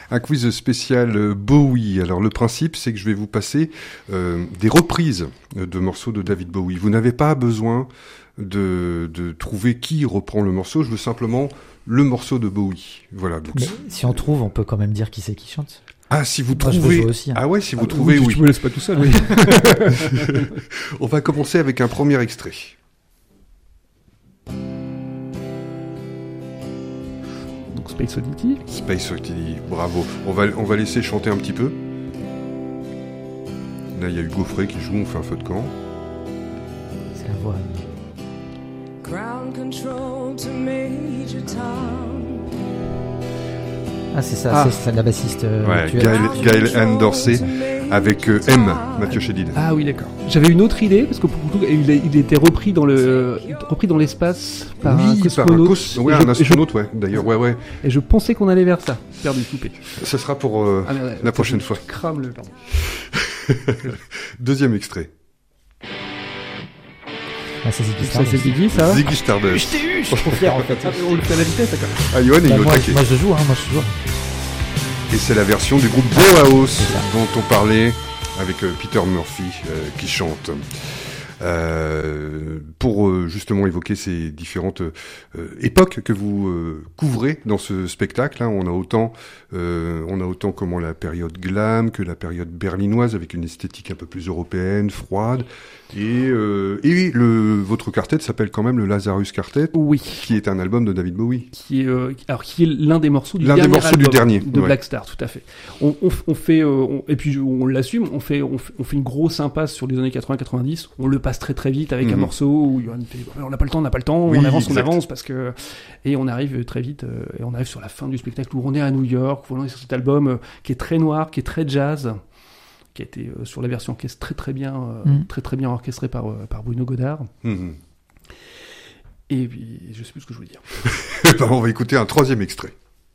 Un quiz spécial Bowie. Alors le principe, c'est que je vais vous passer des reprises de morceaux de David Bowie. Vous n'avez pas besoin de trouver qui reprend le morceau. Je veux simplement le morceau de Bowie. Voilà. Donc, mais si on trouve, on peut quand même dire qui c'est qui chante. Ah, si vous Moi, je trouvez. peux jouer aussi, hein. Ah ouais, si vous trouvez, oui. Tu me laisses pas tout seul, oui. On va commencer avec un premier extrait. Donc Space Oddity. Space Oddity, bravo. On va laisser chanter un petit peu. Là, il y a Hugo Frey qui joue, on fait un feu de camp. C'est la voix. Ground control to Major Tom. Ah, c'est ça, c'est la bassiste. Ouais, tu Gail Ann Dorsey avec M, Mathieu Chédid. Ah oui, d'accord. J'avais une autre idée parce que pour le coup, il était repris dans l'espace par un cosmonaute. Un astronaute, ouais. D'ailleurs, ouais. Et je pensais qu'on allait vers ça. Perdu, coupé. Ça sera pour la prochaine fois. Crame le. Pardon. Deuxième extrait. Ah, c'est Ziggy Ça, Stardust. c'est Ziggy, ça. Ziggy Stardust. Je t'ai eu, je suis trop fier en fait. On le fait à la vitesse, d'accord. Ah, Johan, il est au moi, taquet. moi je joue. Et c'est la version du groupe Bauhaus C'est ça. dont on parlait avec Peter Murphy qui chante. Pour justement évoquer ces différentes époques que vous couvrez dans ce spectacle, hein, on a autant comment la période glam que la période berlinoise avec une esthétique un peu plus européenne, froide. Et votre quartet s'appelle quand même le Lazarus Quartet, Oui. qui est un album de David Bowie. Qui est l'un des morceaux du L'un des dernier morceaux du album dernier, de ouais. Black Star, tout à fait. On fait et puis on l'assume, on fait une grosse impasse sur les années 80-90. On le passe très très vite avec un morceau où Johan fait on n'a pas le temps, Oui, on avance exact. parce que et on arrive très vite et on arrive sur la fin du spectacle où on est à New York, où on est sur cet album qui est très noir, qui est très jazz, qui a été sur la version orchestrée très bien orchestrée par Bruno Godard. Mhm. Et puis je sais plus ce que je voulais dire. Ben, on va écouter un troisième extrait.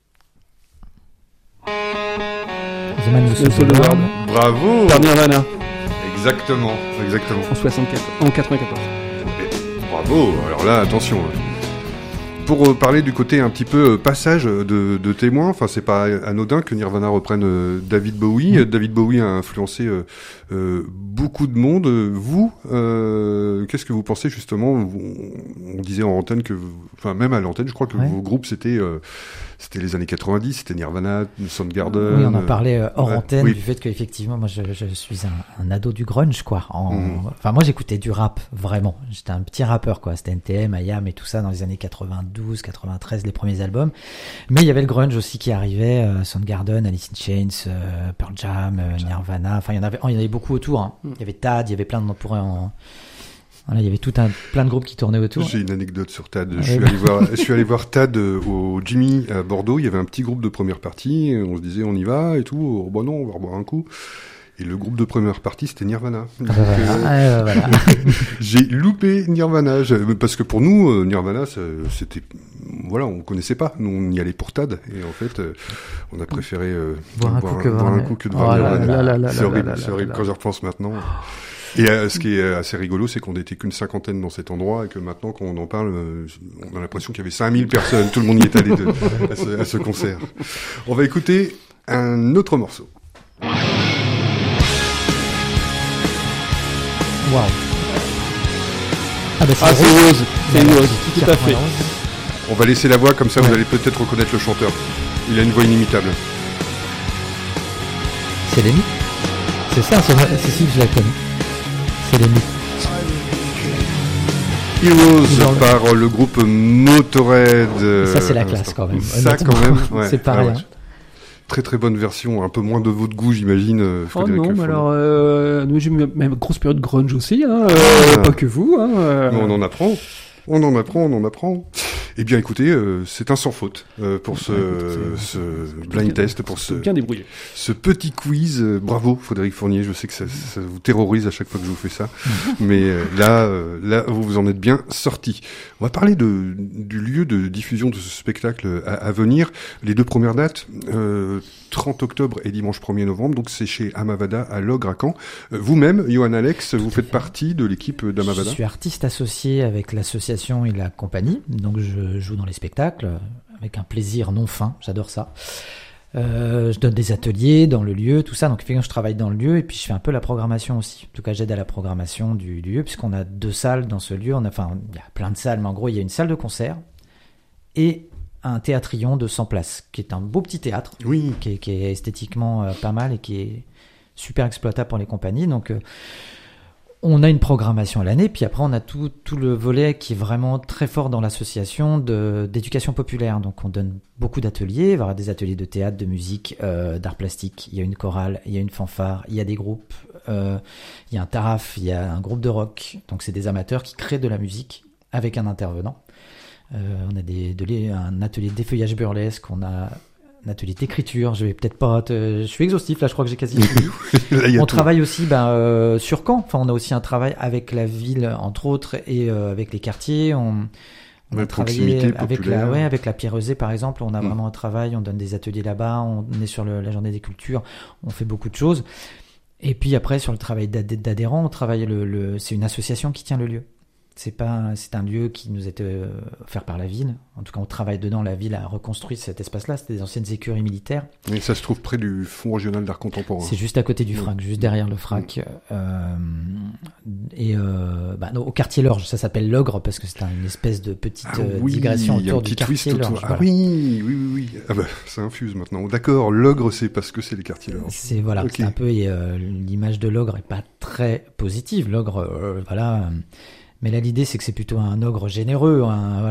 The Man Who Le Sold solo the World. World. Bravo. Par Nirvana Exactement. en 94. Bravo. Alors là, attention. Pour parler du côté un petit peu passage de témoin, enfin c'est pas anodin que Nirvana reprenne David Bowie. David Bowie a influencé beaucoup de monde. Vous, qu'est-ce que vous pensez justement on disait en antenne enfin même à l'antenne, je crois que vos groupes c'était les années 90, c'était Nirvana, Soundgarden. Oui, on en parlait hors antenne oui. du fait qu'effectivement, moi, je suis un ado du grunge, quoi. Enfin, moi, j'écoutais du rap, vraiment. J'étais un petit rappeur, quoi. C'était NTM, IAM et tout ça dans les années 92, 93, les premiers albums. Mais il y avait le grunge aussi qui arrivait, Soundgarden, Alice in Chains, Pearl Jam, Nirvana. Enfin, il y en avait beaucoup autour, hein. Il y avait Tad, il y avait plein de, voilà, il y avait plein de groupes qui tournaient autour. J'ai une anecdote sur Tad. Je suis allé voir Tad au Jimmy à Bordeaux. Il y avait un petit groupe de première partie. On se disait on y va et tout. Oh, bon non, on va reboire un coup. Et le groupe de première partie, c'était Nirvana. Donc, Voilà. j'ai loupé Nirvana. Parce que pour nous, Nirvana, c'était... Voilà, on connaissait pas. Nous, on y allait pour Tad. Et en fait, on a préféré boire un coup que de voir Nirvana. C'est horrible, là, quand j'y repense maintenant. Et ce qui est assez rigolo, c'est qu'on n'était qu'une cinquantaine dans cet endroit et que maintenant, quand on en parle, on a l'impression qu'il y avait 5000 personnes. Tout le monde y est allé à ce concert. On va écouter un autre morceau. Waouh. Ah, bah, C'est Rose, tout à fait. On va laisser la voix, comme ça vous allez peut-être reconnaître le chanteur. Il a une voix inimitable. C'est Lemmy. C'est ça, si, je la connais. C'est Lemmy. Heroes par le groupe Motorhead. Ça, c'est la classe quand même. Ça, quand même. Ouais. C'est pas rien. Ouais. Très très bonne version, un peu moins de votre goût, j'imagine. Frédéric non, mais Follon. alors, nous j'ai eu même grosse période grunge aussi, hein, pas que vous. Hein, Mais on en apprend. On en apprend. Eh bien, écoutez, c'est un sans faute pour ce blind test, pour bien débrouillé. ce petit quiz. Bravo, Frédéric Fournier. Je sais que ça vous terrorise à chaque fois que je vous fais ça, mais là, vous en êtes bien sorti. On va parler du lieu de diffusion de ce spectacle à venir. Les deux premières dates, 30 octobre et dimanche 1er novembre. Donc, c'est chez Amavada à Logre à Caen. Vous-même, Johan Alex, vous faites partie de l'équipe d'Amavada. Je suis artiste associé avec l'association et la compagnie, donc je joue dans les spectacles avec un plaisir non fin, j'adore ça. Je donne des ateliers dans le lieu, tout ça. Donc, effectivement, je travaille dans le lieu et puis je fais un peu la programmation aussi. En tout cas, j'aide à la programmation du lieu puisqu'on a 2 salles dans ce lieu. Enfin, il y a plein de salles, mais en gros, il y a une salle de concert et un théâtrion de 100 places, qui est un beau petit théâtre, Oui. qui est esthétiquement pas mal et qui est super exploitable pour les compagnies. Donc, on a une programmation à l'année, puis après on a tout le volet qui est vraiment très fort dans l'association d'éducation populaire. Donc on donne beaucoup d'ateliers, il va y avoir des ateliers de théâtre, de musique, d'art plastique, il y a une chorale, il y a une fanfare, il y a des groupes, il y a un taraf, il y a un groupe de rock. Donc c'est des amateurs qui créent de la musique avec un intervenant. On a un atelier de défeuillage burlesque, on a un atelier d'écriture, je vais peut-être pas je suis exhaustif là, je crois que j'ai quasi tout dit. On travaille aussi sur Caen, enfin on a aussi un travail avec la ville entre autres et avec les quartiers, on a travaillé avec la Pierre-Eusée par exemple, on a vraiment un travail, on donne des ateliers là-bas, on est sur la journée des cultures, on fait beaucoup de choses. Et puis après sur le travail d'adhérents, on travaille c'est une association qui tient le lieu. C'est un lieu qui nous a été offert par la ville. En tout cas, on travaille dedans. La ville a reconstruit cet espace-là. C'était des anciennes écuries militaires. Et ça se trouve près du Fonds régional d'art contemporain. C'est juste à côté du FRAC, juste derrière le FRAC. Au quartier Lorge, ça s'appelle l'Ogre parce que c'est une espèce de petite digression autour du quartier Lorge. Voilà. Oui. Ah bah, ça infuse maintenant. D'accord, l'Ogre, c'est parce que c'est les quartiers Lorge. C'est un peu l'image de l'Ogre est pas très positive. L'Ogre, mais là, l'idée, c'est que c'est plutôt un ogre généreux,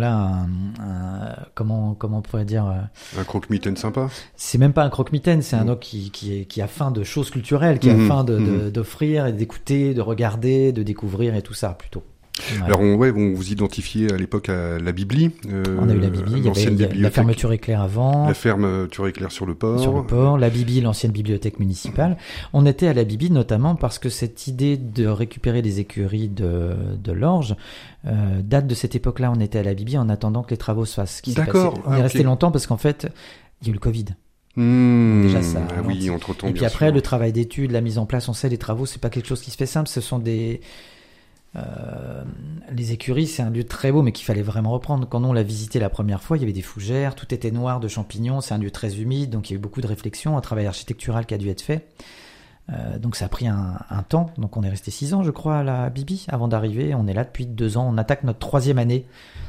comment on pourrait dire un croque-mitaine sympa. C'est même pas un croque-mitaine, c'est un ogre qui a faim de choses culturelles, qui a faim d'offrir et d'écouter, de regarder, de découvrir et tout ça, plutôt. Ouais. Alors, on vous identifiez à l'époque à la Bibli. On a eu la Bibli, il y avait la fermeture éclair avant. La fermeture éclair sur le port. Sur le port, la Bibli, l'ancienne bibliothèque municipale. On était à la Bibli notamment parce que cette idée de récupérer les écuries de l'Orge date de cette époque-là. On était à la Bibli en attendant que les travaux se fassent. D'accord. On est resté longtemps parce qu'en fait, il y a eu le Covid. Déjà ça. Oui, entre-temps. Et puis après, le travail d'études, la mise en place, on sait, les travaux, c'est pas quelque chose qui se fait simple. Ce sont les écuries, c'est un lieu très beau mais qu'il fallait vraiment reprendre. Quand on l'a visité la première fois, il y avait des fougères, tout était noir de champignons, c'est un lieu très humide, donc il y a eu beaucoup de réflexions, un travail architectural qui a dû être fait. Donc ça a pris un temps, donc on est resté 6 ans je crois à la Bibi avant d'arriver, on est là depuis 2 ans, on attaque notre 3e année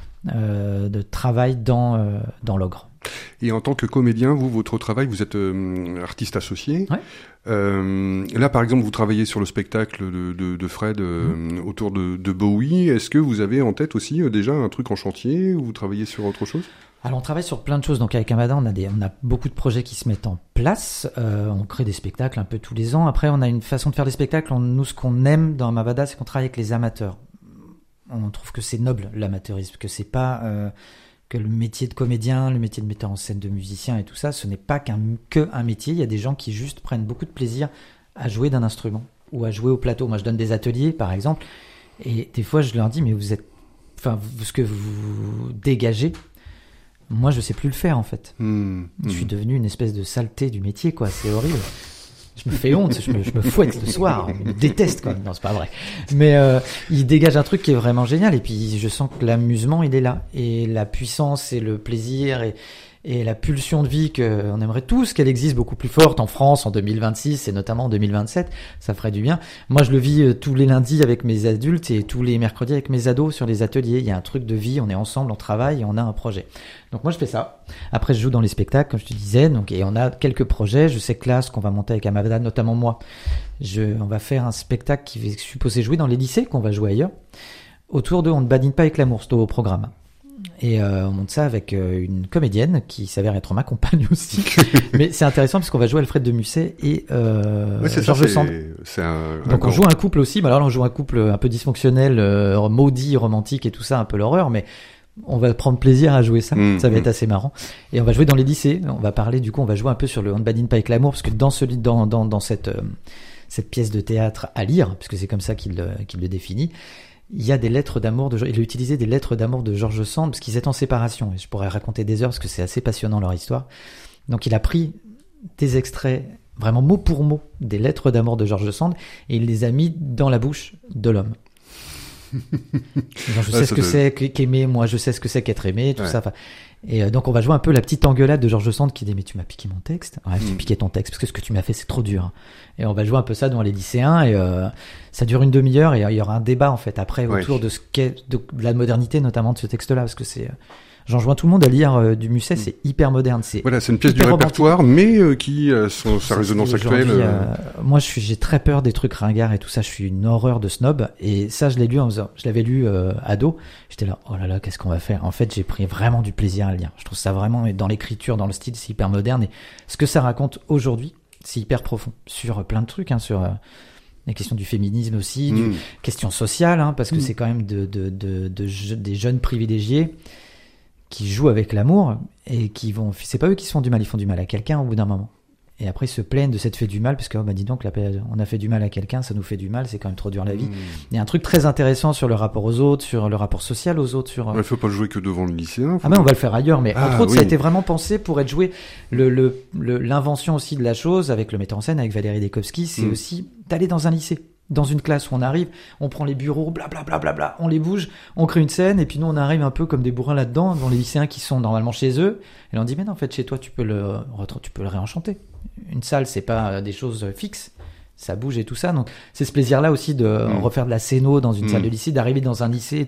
de travail dans l'Ogre. Et en tant que comédien, votre travail, vous êtes artiste associé. Ouais. Là, par exemple, vous travaillez sur le spectacle de Fred autour de Bowie. Est-ce que vous avez en tête aussi déjà un truc en chantier ou vous travaillez sur autre chose ? Alors on travaille sur plein de choses. Donc avec Amada, on a beaucoup de projets qui se mettent en place. On crée des spectacles un peu tous les ans. Après, on a une façon de faire des spectacles. Nous, ce qu'on aime dans Mavada, c'est qu'on travaille avec les amateurs. On trouve que c'est noble l'amateurisme, que c'est pas que le métier de comédien, le métier de metteur en scène, de musicien et tout ça, ce n'est pas qu'un métier. Il y a des gens qui juste prennent beaucoup de plaisir à jouer d'un instrument ou à jouer au plateau. Moi, je donne des ateliers, par exemple, et des fois, je leur dis, mais ce que vous dégagez, moi, je sais plus le faire, en fait. Je suis devenu une espèce de saleté du métier, quoi. C'est horrible. Je me fais honte, je me fouette le soir, je me déteste quand même. Non, c'est pas vrai. Mais il dégage un truc qui est vraiment génial. Et puis je sens que l'amusement, il est là. Et la puissance et le plaisir et la pulsion de vie qu'on aimerait tous qu'elle existe beaucoup plus forte en France en 2026 et notamment en 2027, ça ferait du bien. Moi, je le vis tous les lundis avec mes adultes et tous les mercredis avec mes ados sur les ateliers. Il y a un truc de vie, on est ensemble, on travaille et on a un projet. Donc moi, je fais ça. Après, je joue dans les spectacles, comme je te disais. Et on a quelques projets. Je sais que là, ce qu'on va monter avec Amada, notamment moi, on va faire un spectacle qui est supposé jouer dans les lycées, qu'on va jouer ailleurs, autour de On ne badine pas avec l'amour, c'est au programme. Et on monte ça avec une comédienne qui s'avère être ma compagne aussi. Mais c'est intéressant parce qu'on va jouer Alfred de Musset et Georges Sand. Donc on joue un couple aussi. Alors là, on joue un couple un peu dysfonctionnel, maudit, romantique et tout ça, un peu l'horreur, mais on va prendre plaisir à jouer ça. Ça va être assez marrant. Et on va jouer dans les lycées. On va parler, du coup, on va jouer un peu sur le On ne badine pas avec l'amour parce que dans cette pièce de théâtre à lire, puisque c'est comme ça qu'il le définit, il y a des lettres d'amour il a utilisé des lettres d'amour de Georges Sand parce qu'ils étaient en séparation. Et je pourrais raconter des heures parce que c'est assez passionnant leur histoire. Donc il a pris des extraits, vraiment mot pour mot, des lettres d'amour de Georges Sand et il les a mis dans la bouche de l'homme. Genre, je sais ce que c'est qu'aimer, moi je sais ce que c'est qu'être aimé, tout ça. Et donc on va jouer un peu la petite engueulade de Georges Sand qui dit mais tu m'as piqué mon texte. Ouais, tu piqué ton texte parce que ce que tu m'as fait c'est trop dur. Et on va jouer un peu ça devant les lycéens et ça dure une demi-heure et il y aura un débat en fait après autour de ce qu'est de la modernité notamment de ce texte-là parce que c'est j'enjoins tout le monde à lire du Musset, c'est hyper moderne. C'est une pièce du répertoire, mais qui a sa résonance actuelle. Moi, j'ai très peur des trucs ringards et tout ça. Je suis une horreur de snob. Et ça, je l'avais lu ado. J'étais là, oh là là, qu'est-ce qu'on va faire ? En fait, j'ai pris vraiment du plaisir à le lire. Je trouve ça vraiment, dans l'écriture, dans le style, c'est hyper moderne. Et ce que ça raconte aujourd'hui, c'est hyper profond sur plein de trucs, sur les questions du féminisme aussi, questions sociales, parce que c'est quand même des jeunes privilégiés qui jouent avec l'amour et qui vont, c'est pas eux qui se font du mal, ils font du mal à quelqu'un au bout d'un moment. Et après ils se plaignent de s'être fait du mal parce que dis donc on a fait du mal à quelqu'un, ça nous fait du mal, c'est quand même trop dur la vie. Il y a un truc très intéressant sur le rapport aux autres, sur le rapport social aux autres, sur. Il faut pas le jouer que devant le lycéen. On va le faire ailleurs, mais entre autres ça a été vraiment pensé pour être joué. L'invention aussi de la chose avec le metteur en scène, avec Valérie Dekowski, c'est aussi d'aller dans un lycée. Dans une classe où on arrive, on prend les bureaux, blablabla, on les bouge, on crée une scène, et puis nous on arrive un peu comme des bourrins là-dedans, devant les lycéens qui sont normalement chez eux, et là on dit mais non, en fait chez toi tu peux le réenchanter. Une salle c'est pas des choses fixes, ça bouge et tout ça, donc c'est ce plaisir-là aussi de refaire de la scéno dans une salle de lycée, d'arriver dans un lycée